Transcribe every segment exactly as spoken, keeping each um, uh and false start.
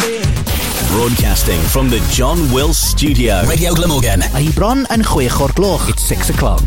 Broadcasting from the John Wills Studio. Radio Glamorgan. A hi bron yn chwech o'r gloch. It's six o'clock.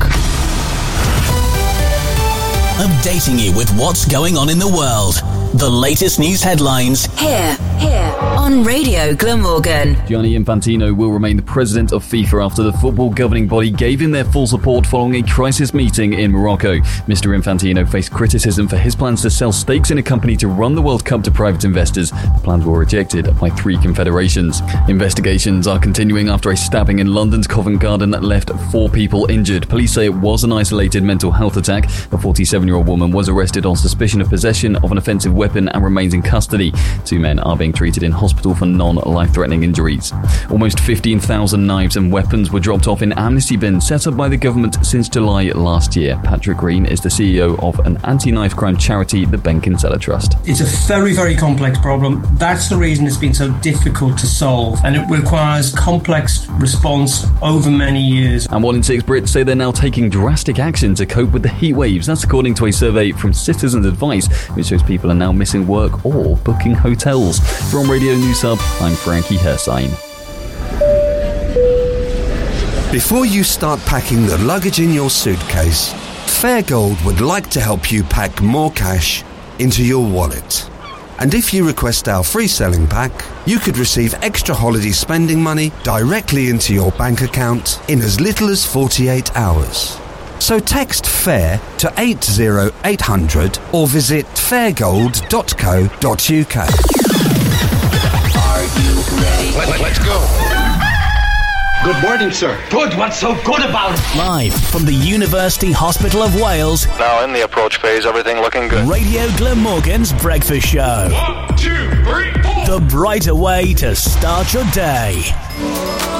Updating you with what's going on in the world. The latest news headlines. Here, here, on Radio Glamorgan. Gianni Infantino will remain the president of FIFA after the football governing body gave him their full support following a crisis meeting in Morocco. Mister Infantino faced criticism for his plans to sell stakes in a company to run the World Cup to private investors. The plans were rejected by three confederations. Investigations are continuing after a stabbing in London's Covent Garden that left four people injured. Police say it was an isolated mental health attack. A forty-seven-year-old woman was arrested on suspicion of possession of an offensive weapon and remains in custody. Two men are being treated in hospital for non-life-threatening injuries. Almost fifteen thousand knives and weapons were dropped off in amnesty bins set up by the government since July last year. Patrick Green is the C E O of an anti-knife crime charity, the Ben Kinsella Trust. It's a very, very complex problem. That's the reason it's been so difficult to solve, and it requires complex response over many years. And one in six Brits say they're now taking drastic action to cope with the heat waves. That's according to a survey from Citizens Advice, which shows people are now missing work or booking hotels. From Radio News Hub, I'm Frankie Hersign. Before you start packing the luggage in your suitcase, Fairgold would like to help you pack more cash into your wallet. And if you request our free selling pack, you could receive extra holiday spending money directly into your bank account in as little as forty-eight hours. So text FAIR to eight zero eight hundred or visit fairgold dot co dot uk. Are you ready? Let, let's go. Good morning, sir. Good, what's so good about it? Live from the University Hospital of Wales. Now in the approach phase, everything looking good. Radio Glamorgan's breakfast show. One, two, three, four. The brighter way to start your day.